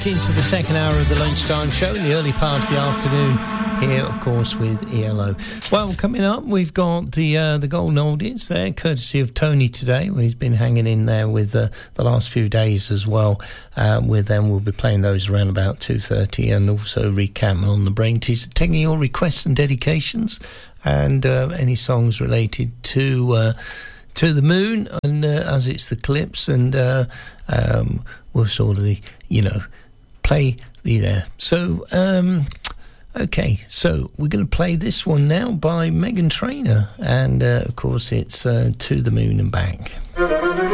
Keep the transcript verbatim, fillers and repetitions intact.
Into the second hour of the lunchtime show in the early part of the afternoon here, of course, with E L O. Well, coming up, we've got the uh, the golden oldies there, courtesy of Tony today, where he's been hanging in there with uh, the last few days as well. Uh, with them, we'll be playing those around about two thirty, and also Reed Campbell on the brain teaser, taking your requests and dedications, and uh, any songs related to uh, to the moon, and uh, as it's the eclipse, and uh, um, we'll sort of, you know, play the there. So, um, okay, so we're going to play this one now by Meghan Trainor, and uh, of course it's uh, To the Moon and Back.